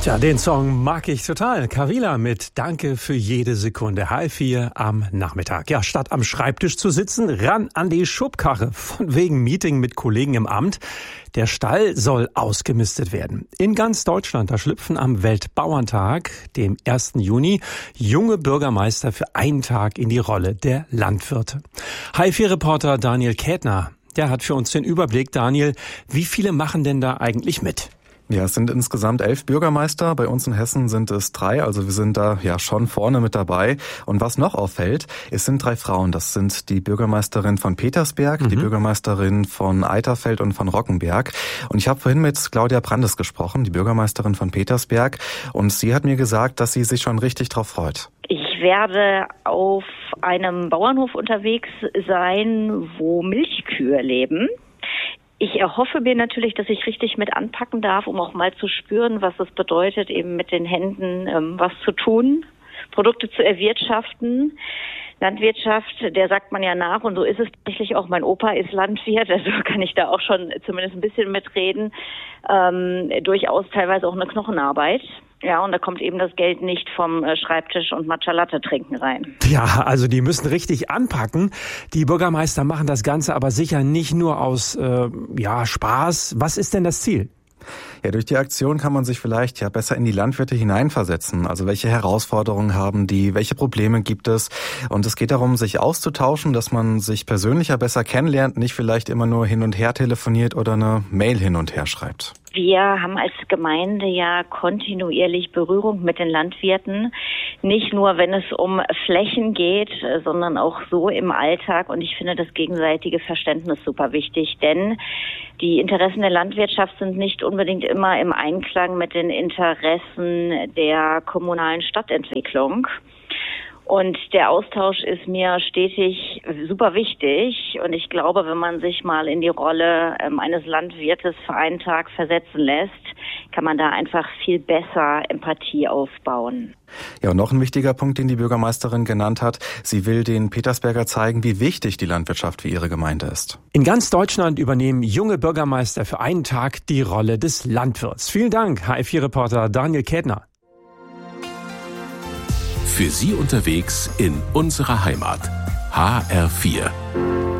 Tja, den Song mag ich total. Kavila mit Danke für jede Sekunde. H4 am Nachmittag. Ja, statt am Schreibtisch zu sitzen, ran an die Schubkarre. Von wegen Meeting mit Kollegen im Amt. Der Stall soll ausgemistet werden. In ganz Deutschland, da schlüpfen am Weltbauerntag, dem 1. Juni, junge Bürgermeister für einen Tag in die Rolle der Landwirte. H4-Reporter Daniel Kätner, der hat für uns den Überblick. Daniel, wie viele machen denn da eigentlich mit? Ja, es sind insgesamt 11 Bürgermeister. Bei uns in Hessen sind es 3, also wir sind da ja schon vorne mit dabei. Und was noch auffällt, es sind 3 Frauen. Das sind die Bürgermeisterin von Petersberg, die Bürgermeisterin von Eiterfeld und von Rockenberg. Und ich habe vorhin mit Claudia Brandes gesprochen, die Bürgermeisterin von Petersberg. Und sie hat mir gesagt, dass sie sich schon richtig drauf freut. Ich werde auf einem Bauernhof unterwegs sein, wo Milchkühe leben. Ich erhoffe mir natürlich, dass ich richtig mit anpacken darf, um auch mal zu spüren, was es bedeutet, eben mit den Händen was zu tun, Produkte zu erwirtschaften. Landwirtschaft, der sagt man ja nach, und so ist es tatsächlich auch. Mein Opa ist Landwirt, also kann ich da auch schon zumindest ein bisschen mitreden. Durchaus teilweise auch eine Knochenarbeit. Ja, und da kommt eben das Geld nicht vom Schreibtisch und Matcha Latte trinken rein. Ja, also die müssen richtig anpacken. Die Bürgermeister machen das Ganze aber sicher nicht nur aus Spaß. Was ist denn das Ziel? Ja, durch die Aktion kann man sich vielleicht ja besser in die Landwirte hineinversetzen. Also welche Herausforderungen haben die, welche Probleme gibt es? Und es geht darum, sich auszutauschen, dass man sich persönlicher besser kennenlernt, nicht vielleicht immer nur hin und her telefoniert oder eine Mail hin und her schreibt. Wir haben als Gemeinde ja kontinuierlich Berührung mit den Landwirten. Nicht nur, wenn es um Flächen geht, sondern auch so im Alltag. Und ich finde das gegenseitige Verständnis super wichtig, denn die Interessen der Landwirtschaft sind nicht unbedingt immer im Einklang mit den Interessen der kommunalen Stadtentwicklung. Und der Austausch ist mir stetig super wichtig. Und ich glaube, wenn man sich mal in die Rolle eines Landwirtes für einen Tag versetzen lässt, kann man da einfach viel besser Empathie aufbauen. Ja, und noch ein wichtiger Punkt, den die Bürgermeisterin genannt hat. Sie will den Petersberger zeigen, wie wichtig die Landwirtschaft für ihre Gemeinde ist. In ganz Deutschland übernehmen junge Bürgermeister für einen Tag die Rolle des Landwirts. Vielen Dank, H4-Reporter Daniel Kätner. Für Sie unterwegs in unserer Heimat. HR4.